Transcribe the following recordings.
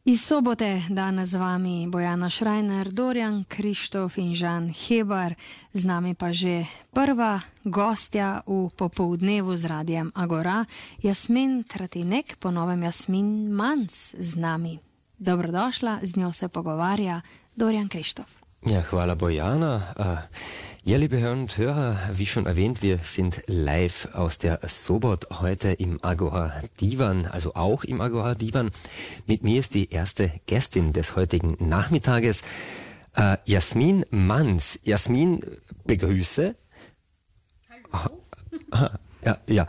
Iz sobote danes z vami Bojana Šrajner, Dorjan Krištof in Žan Hebar, z nami pa že prva gostja v popoldnevu z Radiem Agora, Jasmin Tratinek, po novem Jasmin Manz z nami. Dobrodošla, z njo se pogovarja Dorjan Krištof. Ja, hvala Bojana. Ja, liebe Hörer und Hörer, wie schon erwähnt, wir sind live aus der Sobot heute im Agora Divan, also auch im Agora Divan. Mit mir ist die erste Gästin des heutigen Nachmittages, Jasmin Manz. Jasmin, begrüße. Hallo.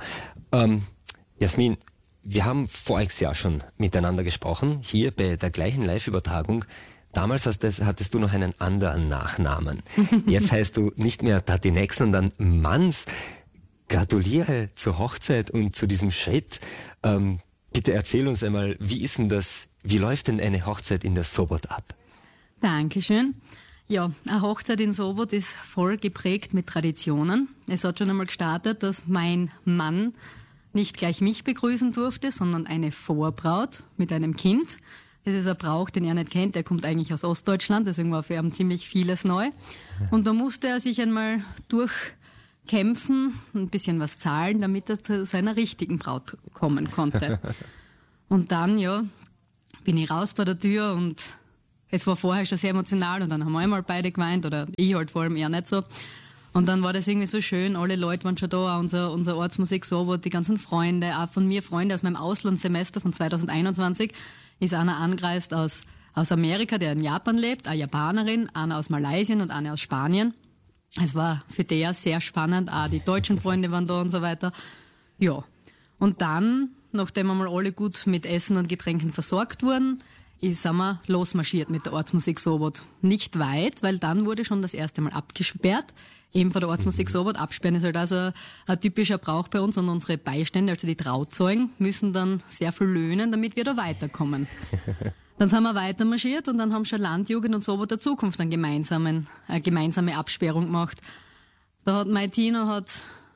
Jasmin, wir haben voriges Jahr schon miteinander gesprochen, hier bei der gleichen Live-Übertragung. Damals hattest du noch einen anderen Nachnamen. Jetzt heißt du nicht mehr Tratinek, sondern Manz. Gratuliere zur Hochzeit und zu diesem Schritt. Bitte erzähl uns einmal, wie ist denn das, wie läuft denn eine Hochzeit in der Sobot ab? Dankeschön. Ja, eine Hochzeit in Sobot ist voll geprägt mit Traditionen. Es hat schon einmal gestartet, dass mein Mann nicht gleich mich begrüßen durfte, sondern eine Vorbraut mit einem Kind. Das ist ein Brauch, den er nicht kennt. Der kommt eigentlich aus Ostdeutschland, deswegen war für ihn ziemlich vieles neu. Und da musste er sich einmal durchkämpfen, ein bisschen was zahlen, damit er zu seiner richtigen Braut kommen konnte. Und dann, ja, bin ich raus bei der Tür und es war vorher schon sehr emotional und dann haben wir einmal beide geweint oder ich halt vor allem eher nicht so. Und dann war das irgendwie so schön, alle Leute waren schon da, unser Ortsmusik so, die ganzen Freunde, auch von mir Freunde aus meinem Auslandssemester von 2021, ist einer angereist aus Amerika, der in Japan lebt, eine Japanerin, einer aus Malaysia und eine aus Spanien. Es war für der sehr spannend, auch die deutschen Freunde waren da und so weiter. Ja, und dann, nachdem wir mal alle gut mit Essen und Getränken versorgt wurden, sind wir losmarschiert mit der Ortsmusik Sobot. Nicht weit, weil dann wurde schon das erste Mal abgesperrt. Eben von der Ortsmusik Sobot. Absperren ist halt also ein typischer Brauch bei uns und unsere Beistände, also die Trauzeugen, müssen dann sehr viel löhnen, damit wir da weiterkommen. Dann sind wir weiter marschiert und dann haben schon Landjugend und Sobot der Zukunft eine gemeinsame Absperrung gemacht. Da hat mein Tino hat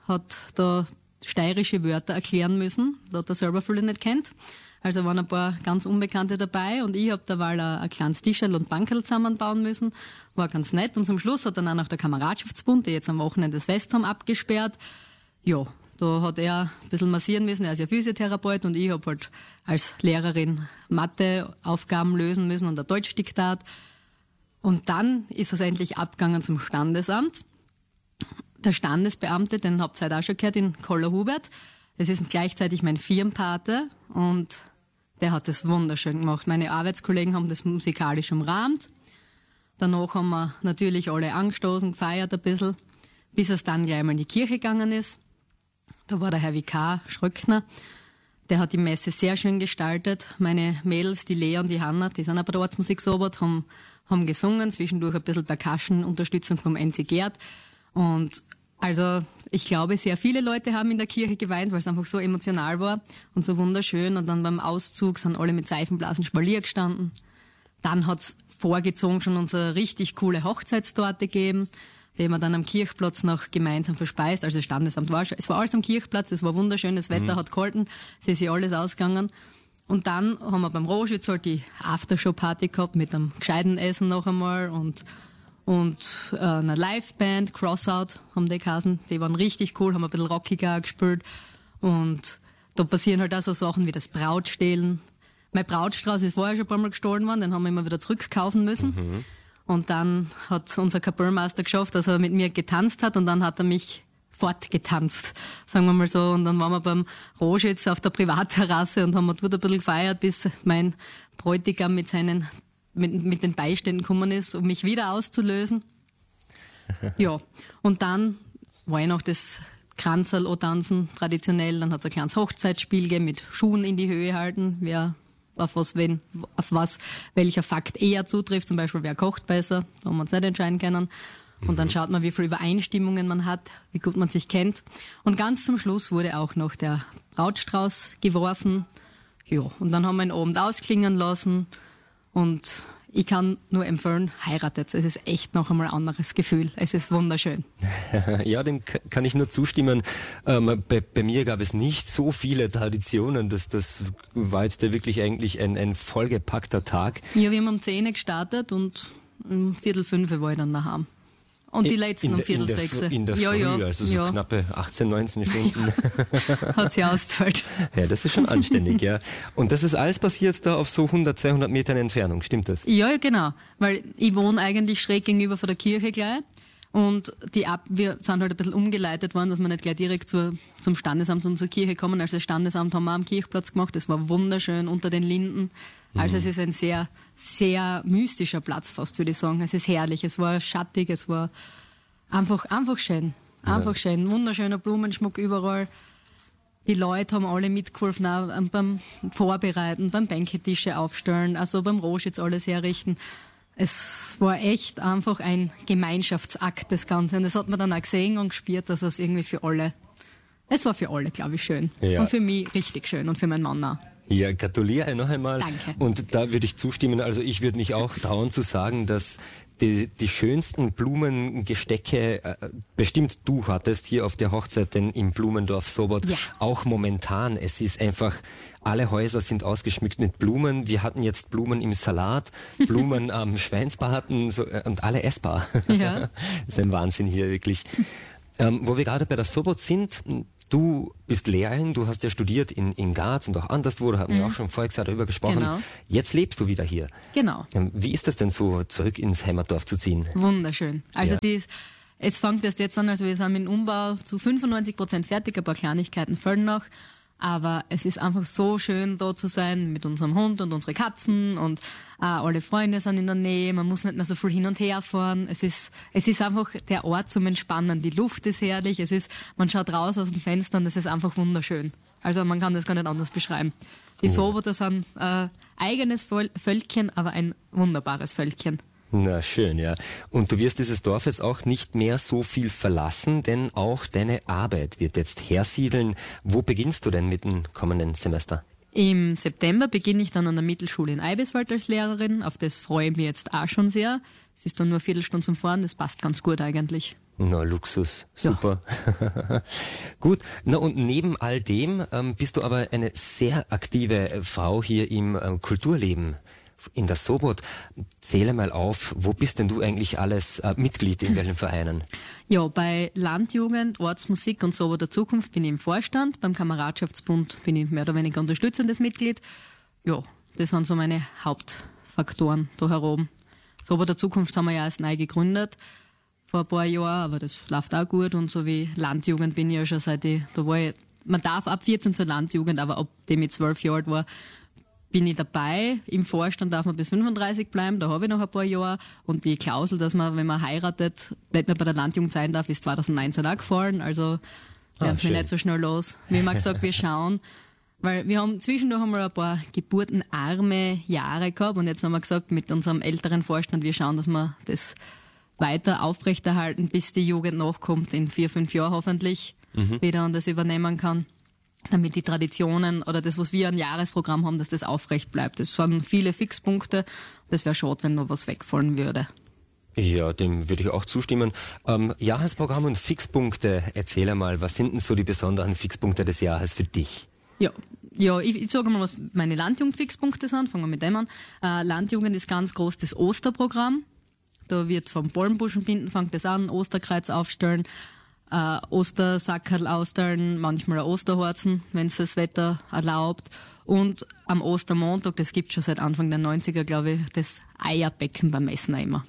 da steirische Wörter erklären müssen, da hat er selber viele nicht kennt. Also waren ein paar ganz Unbekannte dabei und ich habe derweil ein kleines Tischl und Bankerl zusammenbauen müssen. War ganz nett. Und zum Schluss hat dann auch noch der Kameradschaftsbund, die jetzt am Wochenende das Fest haben, abgesperrt. Ja, da hat er ein bisschen massieren müssen. Er ist ja Physiotherapeut und ich habe halt als Lehrerin Matheaufgaben lösen müssen und ein Deutschdiktat. Und dann ist es endlich abgegangen zum Standesamt. Der Standesbeamte, den habt ihr heute auch schon gehört, in Koller-Hubert. Das ist gleichzeitig mein Firmenpate und der hat das wunderschön gemacht. Meine Arbeitskollegen haben das musikalisch umrahmt. Danach haben wir natürlich alle angestoßen, gefeiert ein bisschen, bis es dann gleich mal in die Kirche gegangen ist. Da war der Herr Vikar Schröckner. Der hat die Messe sehr schön gestaltet. Meine Mädels, die Lea und die Hanna, die sind auch bei der Ortsmusik Sobot, haben gesungen, zwischendurch ein bisschen Percussion, Unterstützung vom NC Gerd. Und also ich glaube, sehr viele Leute haben in der Kirche geweint, weil es einfach so emotional war und so wunderschön. Und dann beim Auszug sind alle mit Seifenblasen Spalier gestanden. Dann hat's vorgezogen schon unsere richtig coole Hochzeitstorte gegeben, die wir dann am Kirchplatz noch gemeinsam verspeist. Also das Standesamt war schon, es war alles am Kirchplatz, es war wunderschön, das Wetter hat gehalten, es ist ja alles ausgegangen. Und dann haben wir beim Roschütz halt die Aftershow-Party gehabt mit einem gescheiten Essen noch einmal und eine Liveband, Crossout haben die geheißen, die waren richtig cool, haben ein bisschen rockiger gespielt und da passieren halt auch so Sachen wie das Brautstehlen. Mein Brautstrauß ist vorher schon ein paar Mal gestohlen worden, den haben wir immer wieder zurückkaufen müssen. Und dann hat unser Kapellmeister geschafft, dass er mit mir getanzt hat und dann hat er mich fortgetanzt, sagen wir mal so. Und dann waren wir beim Roschitz auf der Privatterrasse und haben dort ein bisschen gefeiert, bis mein Bräutigam mit den Beiständen gekommen ist, um mich wieder auszulösen. Ja, und dann war noch das Kranzerl tanzen traditionell. Dann hat es ein kleines Hochzeitsspiel gegeben mit Schuhen in die Höhe halten, wer auf was welcher Fakt eher zutrifft. Zum Beispiel, wer kocht besser, da haben wir uns nicht entscheiden können. Und dann schaut man, wie viele Übereinstimmungen man hat, wie gut man sich kennt. Und ganz zum Schluss wurde auch noch der Brautstrauß geworfen. Ja, und dann haben wir den Abend ausklingen lassen. Und ich kann nur empfehlen, heiratet. Es ist echt noch einmal ein anderes Gefühl. Es ist wunderschön. Ja, dem kann ich nur zustimmen. Bei mir gab es nicht so viele Traditionen. Das war jetzt wirklich eigentlich ein vollgepackter Tag. Ja, wir haben um 10 Uhr gestartet und um 4:45 war ich dann daheim. Und die letzten um 4:45. In der Früh, also so knappe 18, 19 Stunden. Hat sie ausgezahlt. Ja, das ist schon anständig, ja. Und das ist alles passiert da auf so 100, 200 Metern Entfernung, stimmt das? Ja, genau. Weil ich wohne eigentlich schräg gegenüber von der Kirche gleich. Und wir sind halt ein bisschen umgeleitet worden, dass wir nicht gleich direkt zum Standesamt und zur Kirche kommen. Also das Standesamt haben wir am Kirchplatz gemacht. Das war wunderschön unter den Linden. Also es ist ein sehr, sehr mystischer Platz fast, würde ich sagen. Es ist herrlich. Es war schattig. Es war einfach schön. Einfach schön. Wunderschöner Blumenschmuck überall. Die Leute haben alle mitgeholfen, auch beim Vorbereiten, beim Bänketische aufstellen, also beim Roschitz alles herrichten. Es war echt einfach ein Gemeinschaftsakt, das Ganze. Und das hat man dann auch gesehen und gespürt, dass es irgendwie es war für alle, glaube ich, schön. Ja. Und für mich richtig schön und für meinen Mann auch. Ja, gratuliere noch einmal. Danke. Und da würde ich zustimmen. Also ich würde mich auch trauen zu sagen, dass die schönsten Blumengestecke bestimmt du hattest hier auf der Hochzeit denn im Blumentdorf Sobot. Ja. Auch momentan. Es ist einfach, alle Häuser sind ausgeschmückt mit Blumen. Wir hatten jetzt Blumen im Salat, Blumen am Schweinsbraten und alle essbar. Ja. Das ist ein Wahnsinn hier wirklich. Wo wir gerade bei der Sobot sind, du bist Lehrerin, du hast ja studiert in Graz und auch anderswo, da haben wir auch schon voriges Jahr darüber gesprochen. Genau. Jetzt lebst du wieder hier. Genau. Wie ist das denn so, zurück ins Heimatdorf zu ziehen? Wunderschön. Also Ja. es fängt erst jetzt an, also wir sind mit dem Umbau zu 95% fertig, ein paar Kleinigkeiten fehlen noch. Aber es ist einfach so schön, da zu sein mit unserem Hund und unsere Katzen und alle Freunde sind in der Nähe. Man muss nicht mehr so viel hin und her fahren. Es ist einfach der Ort zum Entspannen. Die Luft ist herrlich. Man schaut raus aus den Fenstern. Das ist einfach wunderschön. Also man kann das gar nicht anders beschreiben. Die Soboter sind eigenes Völkchen, aber ein wunderbares Völkchen. Na schön, ja. Und du wirst dieses Dorf jetzt auch nicht mehr so viel verlassen, denn auch deine Arbeit wird jetzt hersiedeln. Wo beginnst du denn mit dem kommenden Semester? Im September beginne ich dann an der Mittelschule in Eibiswald als Lehrerin. Auf das freue ich mich jetzt auch schon sehr. Es ist dann nur eine Viertelstunde zum Fahren, das passt ganz gut eigentlich. Na, Luxus, super. Ja. Gut, na und neben all dem bist du aber eine sehr aktive Frau hier im Kulturleben in der Sobot. Zähle mal auf, wo bist denn du eigentlich alles Mitglied, in welchen Vereinen? Ja, bei Landjugend, Ortsmusik und Soboter Zukunft bin ich im Vorstand. Beim Kameradschaftsbund bin ich mehr oder weniger unterstützendes Mitglied. Ja, das sind so meine Hauptfaktoren da herum. Soboter Zukunft haben wir ja erst neu gegründet vor ein paar Jahren, aber das läuft auch gut. Und so wie Landjugend bin ich ja schon man darf ab 14 zur Landjugend, aber ab dem ich 12 Jahre alt war, bin ich dabei. Im Vorstand darf man bis 35 bleiben, da habe ich noch ein paar Jahre. Und die Klausel, dass man, wenn man heiratet, nicht mehr bei der Landjugend sein darf, ist 2019 auch gefallen. Also werden es mir nicht so schnell los. Wie immer gesagt, wir schauen. Weil wir haben zwischendurch einmal ein paar geburtenarme Jahre gehabt und jetzt haben wir gesagt, mit unserem älteren Vorstand, wir schauen, dass wir das weiter aufrechterhalten, bis die Jugend nachkommt, in 4, 5 Jahren hoffentlich wieder und das übernehmen kann. Damit die Traditionen oder das, was wir ein Jahresprogramm haben, dass das aufrecht bleibt. Das sind viele Fixpunkte. Das wäre schade, wenn noch was wegfallen würde. Ja, dem würde ich auch zustimmen. Jahresprogramm und Fixpunkte, erzähl einmal, was sind denn so die besonderen Fixpunkte des Jahres für dich? Ja, ich sage mal, was meine Landjugend-Fixpunkte sind. Fangen wir mit dem an. Landjugend ist ganz groß das Osterprogramm. Da wird vom Ballenbuschenbinden fängt das an, Osterkreuz aufstellen, Ostersackerl austeilen, manchmal ein Osterhorzen, wenn es das Wetter erlaubt. Und am Ostermontag, das gibt schon seit Anfang der 90er, glaube ich, das Eierbecken beim Messner immer.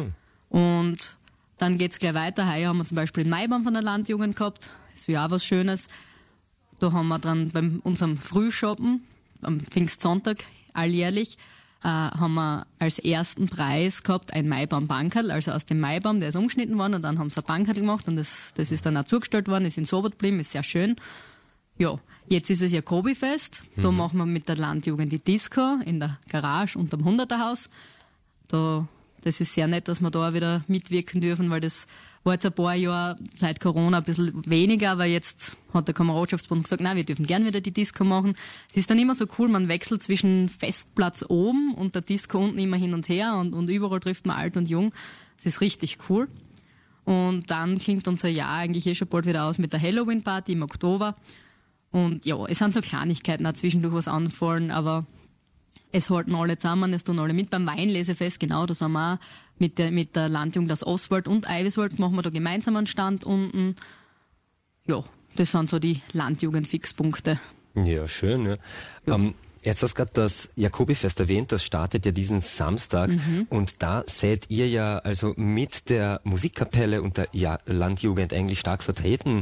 Und dann geht's gleich weiter. Heuer haben wir zum Beispiel den Maibaum von der Landjugend gehabt. Das ist ja auch was Schönes. Da haben wir dann bei unserem Frühshoppen, am Pfingstsonntag alljährlich, haben wir als ersten Preis gehabt ein Maibaum-Bankerl, also aus dem Maibaum, der ist umgeschnitten worden und dann haben sie ein Bankerl gemacht und das ist dann auch zugestellt worden, ist in Sobot geblieben, ist sehr schön. Ja, jetzt ist es ja Kobi-Fest, da machen wir mit der Landjugend die Disco in der Garage unterm 100er-Haus. Da Das ist sehr nett, dass wir da wieder mitwirken dürfen, weil das war jetzt ein paar Jahre seit Corona ein bisschen weniger, aber jetzt hat der Kameradschaftsbund gesagt, nein, wir dürfen gern wieder die Disco machen. Es ist dann immer so cool, man wechselt zwischen Festplatz oben und der Disco unten immer hin und her und überall trifft man alt und jung. Das ist richtig cool. Und dann klingt unser Jahr eigentlich schon bald wieder aus mit der Halloween-Party im Oktober. Und ja, es sind so Kleinigkeiten, auch zwischendurch was anfallen, aber es halten alle zusammen, es tun alle mit. Beim Weinlesefest, genau, da sind wir auch mit der Landjugend aus Oswald und Eiviswald, machen wir da gemeinsam einen Stand unten. Ja, das sind so die Landjugend-Fixpunkte. Ja, schön. Ja. Jetzt hast du gerade das Jakobifest erwähnt, das startet ja diesen Samstag und da seid ihr ja also mit der Musikkapelle und der Landjugend eigentlich stark vertreten.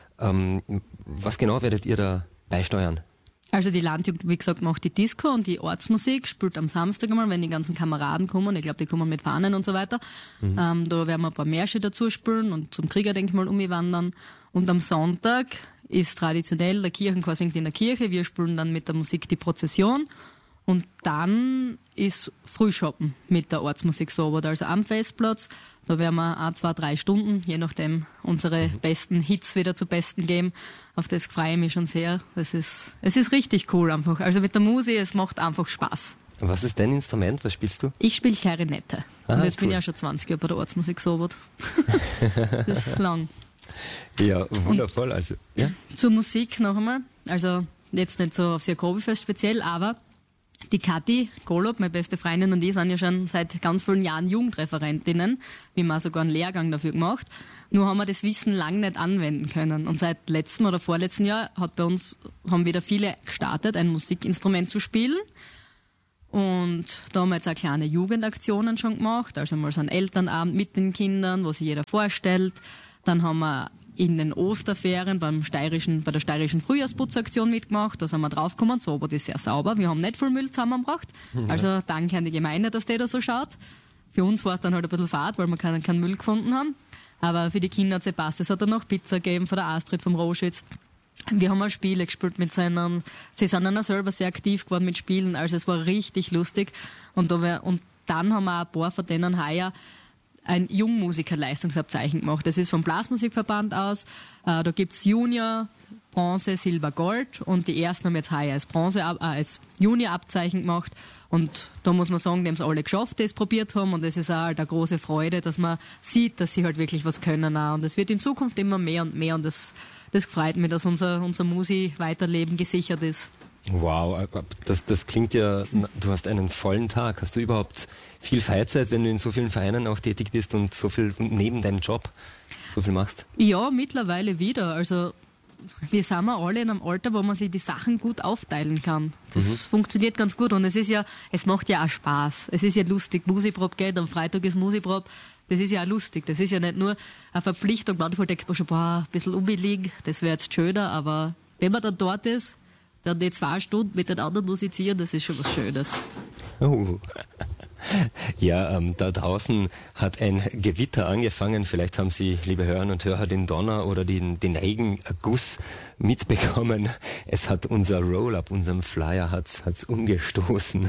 Was genau werdet ihr da beisteuern? Also die Landjugend, wie gesagt, macht die Disco und die Ortsmusik, spielt am Samstag einmal, wenn die ganzen Kameraden kommen. Ich glaube, die kommen mit Fahnen und so weiter. Da werden wir ein paar Märsche dazu spielen und zum Kriegerdenkmal umwandern. Und am Sonntag ist traditionell, der Kirchenchor singt in der Kirche, wir spielen dann mit der Musik die Prozession. Und dann ist Frühschoppen mit der Ortsmusik so, also am Festplatz. Da werden wir 1, 2, 3 Stunden, je nachdem, unsere besten Hits wieder zu Besten geben. Auf das freue ich mich schon sehr. Es ist richtig cool einfach. Also mit der Musik, es macht einfach Spaß. Was ist dein Instrument? Was spielst du? Ich spiele Klarinette. Und jetzt bin ich ja schon 20 Jahre bei der Ortsmusik so. Das ist lang. Ja, wundervoll. Also, ja? Zur Musik noch einmal. Also jetzt nicht so aufs Jakobifest speziell, aber die Kathi Golob, meine beste Freundin, und ich sind ja schon seit ganz vielen Jahren Jugendreferentinnen. Wir haben auch sogar einen Lehrgang dafür gemacht. Nur haben wir das Wissen lang nicht anwenden können. Und seit letztem oder vorletzten Jahr haben wieder viele gestartet, ein Musikinstrument zu spielen. Und da haben wir jetzt auch kleine Jugendaktionen schon gemacht. Also mal so einen Elternabend mit den Kindern, wo sich jeder vorstellt. Dann haben wir in den Osterferien bei der steirischen Frühjahrsputzaktion mitgemacht. Da sind wir draufgekommen, so, aber das ist sehr sauber. Wir haben nicht viel Müll zusammengebracht. Also danke an die Gemeinde, dass die da so schaut. Für uns war es dann halt ein bisschen fad, weil wir keinen Müll gefunden haben. Aber für die Kinder hat es gepasst. Es hat dann noch Pizza gegeben von der Astrid vom Roschitz. Wir haben auch Spiele gespielt mit seinen. Sie sind dann auch selber sehr aktiv geworden mit Spielen. Also es war richtig lustig. Und dann haben wir auch ein paar von denen heuer ein Jungmusiker-Leistungsabzeichen gemacht. Das ist vom Blasmusikverband aus. Da gibt's Junior, Bronze, Silber, Gold und die ersten haben jetzt heuer als Junior-Abzeichen gemacht. Und da muss man sagen, die haben es alle geschafft, die es probiert haben, und es ist auch halt eine große Freude, dass man sieht, dass sie halt wirklich was können auch. Und es wird in Zukunft immer mehr und mehr, und das freut mich, dass unser Musi-Weiterleben gesichert ist. Wow, das klingt ja, du hast einen vollen Tag. Hast du überhaupt viel Freizeit, wenn du in so vielen Vereinen auch tätig bist und so viel neben deinem Job so viel machst? Ja, mittlerweile wieder. Also wir sind alle in einem Alter, wo man sich die Sachen gut aufteilen kann. Das funktioniert ganz gut, und es macht ja auch Spaß. Es ist ja lustig, Musikprobe geht, am Freitag ist Musikprobe. Das ist ja auch lustig. Das ist ja nicht nur eine Verpflichtung. Manchmal denkt man schon, ein bisschen umliegen, das wäre jetzt schöner, aber wenn man dann dort ist, dann die 2 Stunden mit den anderen musizieren, das ist schon was Schönes. Oh. Ja, da draußen hat ein Gewitter angefangen. Vielleicht haben Sie, liebe Hörerinnen und Hörer, den Donner oder den Regenguss mitbekommen. Es hat unser Roll-Up, unserem Flyer hat's umgestoßen.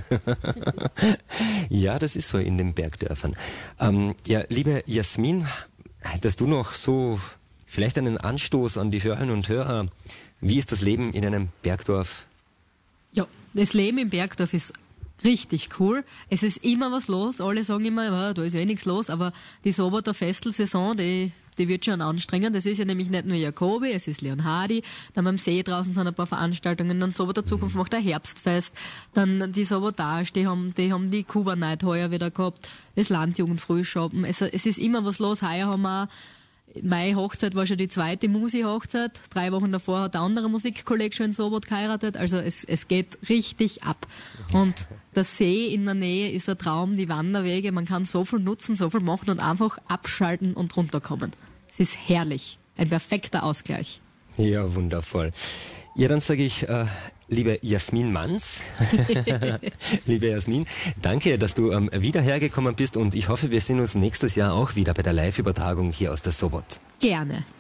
Ja, das ist so in den Bergdörfern. Ja, liebe Jasmin, hättest du noch so vielleicht einen Anstoß an die Hörerinnen und Hörer? Wie ist das Leben in einem Bergdorf? Ja, das Leben im Bergdorf ist richtig cool. Es ist immer was los. Alle sagen immer, ja, da ist ja nichts los, aber die Soboter Festelsaison, die wird schon anstrengend. Das ist ja nämlich nicht nur Jakobi, es ist Leon Hardy, dann am See draußen sind ein paar Veranstaltungen, dann Soboter Zukunft macht ein Herbstfest, dann die Sobotage, die haben die Kuba Night heuer wieder gehabt, das Landjugend Frühschoppen. Es ist immer was los. Heuer haben wir meine Hochzeit war schon die 2. Musi-Hochzeit. 3 Wochen davor hat der andere Musikkollege schon in Sobot geheiratet. Also es geht richtig ab. Und der See in der Nähe ist ein Traum, die Wanderwege. Man kann so viel nutzen, so viel machen und einfach abschalten und runterkommen. Es ist herrlich. Ein perfekter Ausgleich. Ja, wundervoll. Ja, dann sage ich, liebe Jasmin Manz, liebe Jasmin, danke, dass du wieder hergekommen bist, und ich hoffe, wir sehen uns nächstes Jahr auch wieder bei der Live-Übertragung hier aus der Sobot. Gerne.